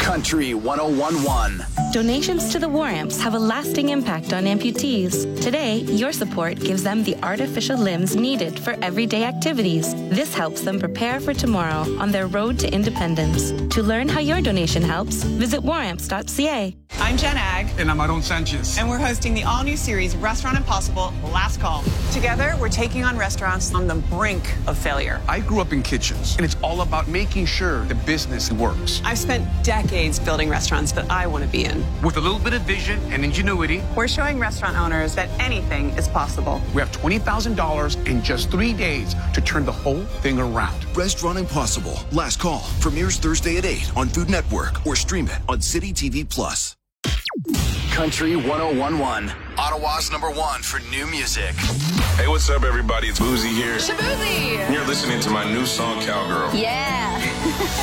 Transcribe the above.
Country 101.1. Donations to the War Amps have a lasting impact on amputees. Today, your support gives them the artificial limbs needed for everyday activities. This helps them prepare for tomorrow on their road to independence. To learn how your donation helps, visit waramps.ca. I'm Jen Ag. And I'm Aaron Sanchez. And we're hosting the all-new series Restaurant Impossible, Last Call. Together, we're taking on restaurants on the brink of failure. I grew up in kitchens, and it's all about making sure the business works. I've spent decades building restaurants that I want to be in. With a little bit of vision and ingenuity, we're showing restaurant owners that anything is possible. We have $20,000 in just 3 days to turn the whole thing around. Restaurant Impossible, Last Call, premieres Thursday at 8 on Food Network or stream it on City TV Plus. Country 101.1. Ottawa's #1 for new music. Hey, what's up, everybody? It's Boozy here. Shaboozy! You're listening to my new song, Cowgirl. Yeah.